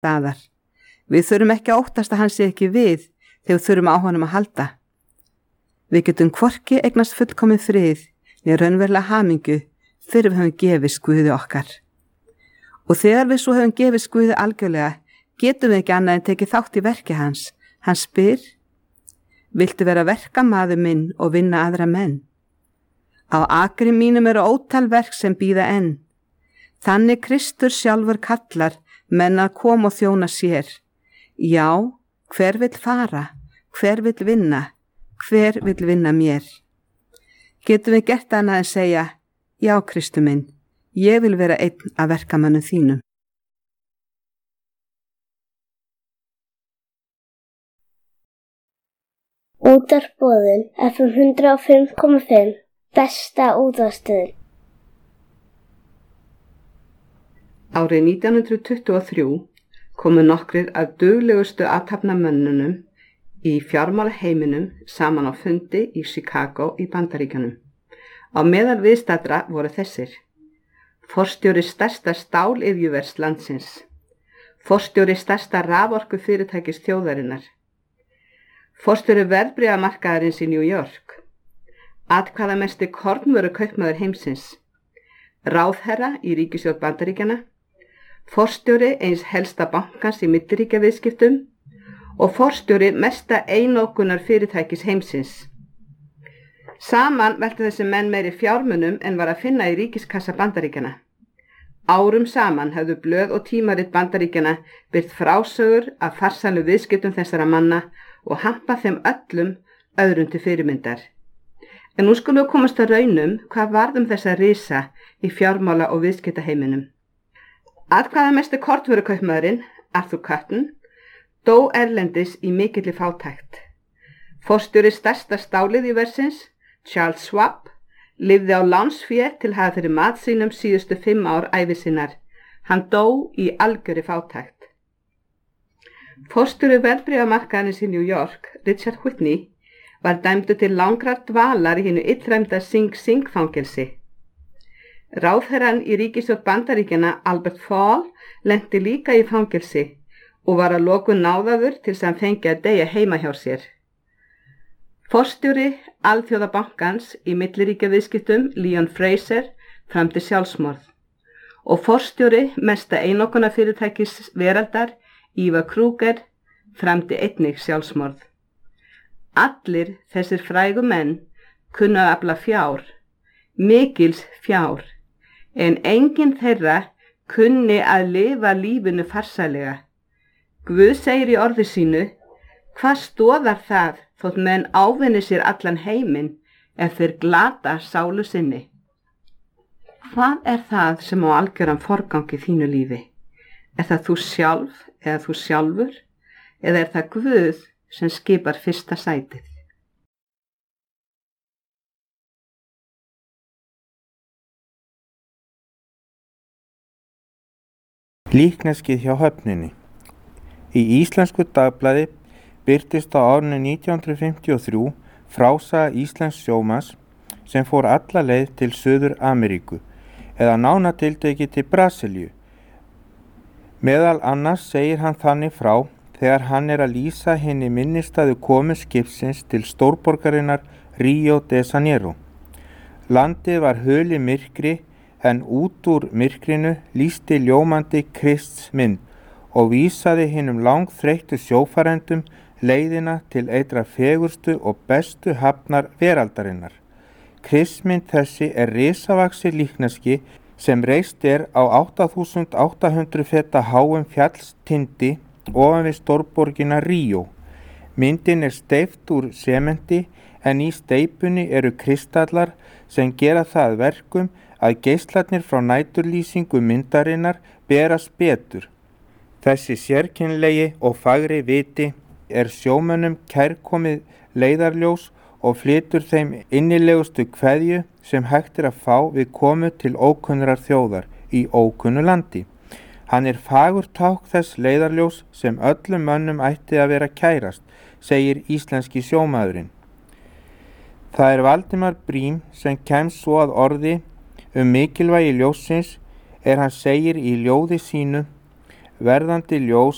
staðar. Við þurfum ekki að óttast að hann sé ekki við þegar við þurfum á honum að halda. Við getum hvorki eignast fullkomið frið né raunverulega hamingju fyrir við höfum gefið Guði okkar. Og þegar við svo höfum gefið Guði algjörlega, getum við ekki annað en tekið þátt í verki hans. Hann spyr: viltu vera verkamaður minn og vinna aðra menn? Á akri mínum eru ótal verk sem bíða enn. Þannig Kristur sjálfur kallar menn að koma og þjóna sér. Já, hver vill fara? Hver vill vinna? Hver vill vinna mér? Getum við gert annað en segja: já, Kristur minn, ég vil vera einn af verkamönnum þínum. Útvarpsboðun FM 105,5 besta útvarpsstöðin. Árið 1923 komu nokkrir af duglegustu athafnamönnunum í fjármálaheiminum saman á fundi í Chicago í Bandaríkjunum. Á meðal viðstaddra voru þessir: forstjóri stærsta stáliðjuvers landsins, forstjóri stærsta raforkufyrirtækis þjóðarinnar, forstjóri verðbréfamarkaðarins í New York, atkvæðamesti kornvörukaupmaður heimsins, ráðherra í ríkisstjórn Bandaríkjanna, forstjóri eins helsta bankans í milliríkjaviðskiptum og forstjóri mesta einokunar fyrirtækis heimsins. Saman veltu þessi menn meiri fjármunum en var að finna í ríkiskassa Bandaríkjanna. Árum saman hefðu blöð og tímarit Bandaríkjanna birt frásögur af farsælu viðskiptum þessara manna og hampa þeim öllum öðrum til fyrirmyndar. En nú skulum við komast að raunum hvað varð þessa risa í fjármála og viðskiptaheiminum. Atkvæðamesti kornvörukaupmaðurinn, Arthur Cutten, dó erlendis í mikilli fátækt. Forstjóri stærsta stáliðjuversins, Charles Schwab, lifði á lánsfé til að hafa fyrir mat sínum síðustu 5 ár ævi sinnar. Hann dó í algjörri fátækt. Forstjóri verðbréfamarkaðarins í New York, Richard Whitney, var dæmdur til langrar dvalar í hinu illræmda Sing Sing fangelsi. Ráðherrann í ríkisstjórn Bandaríkjanna, Albert Fall, lenti líka í fangelsi og var að lokum náðaður til þess að hann fengi að deyja heima hjá sér. Forstjóri Alþjóðabankans í milliríkjaviðskiptum, Leon Fraser, framdi sjálfsmorð og forstjóri mesta einokunarfyrirtækis veraldar, Eva Kruger, framdi einnig sjálfsmorð. Allir þessir frægu menn kunnu að afla fjár, mikils fjár, en enginn þeirra kunni að lifa lífinu farsælega. Guð segir í orði sínu: hvað stoðar það þótt menn ávinni sér allan heiminn ef þeir glata sálu sinni? Hvað er það sem á algjöran forgang í þínu lífi? Er það þú sjálf eða þú sjálfur, eða er það Guð sem skipar fyrsta sætið? Líkneskið hjá höfninni. Í Íslensku dagblaði birtist á árinu 1953 frásaga íslensks sjómanns sem fór alla leið til Suður Ameríku eða nánar tiltekið til Brasilíu. Meðal annars segir hann þannig frá þegar hann er að lýsa hinni minnisstæðu komu skipsins til stórborgarinnar Rio de Janeiro. Landið var hulið myrkri en út úr myrkrinu lýsti ljómandi Krists mynd og vísaði hinum langþreyttu sjófarendum leiðina til einra fegurstu og bestu hafnar veraldarinnar. Kristmynd þessi er risavaxið líkneski sem reist er á 8.800 feta háum fjallstindi ofan við stórborgina Ríó. Myndin er steypt úr sementi en í steypunni eru kristallar sem gera það verkum að geislarnir frá næturlýsingu myndarinnar berast betur. Þessi sérkennilegi og fagri viti er sjómönnum kærkomið leiðarljós og flytur þeim innilegustu kveðju sem hægt er að fá við komu til ókunnrar þjóðar í ókunnu landi. Hann er fagur tákn þess leiðarljós sem öllum mönnum ætti að vera kærast, segir íslenski sjómaðurinn. Það er Valdimar Briem sem kemst svo að orði mikilvægi ljóssins hann segir í ljóði sínu: verðandi ljós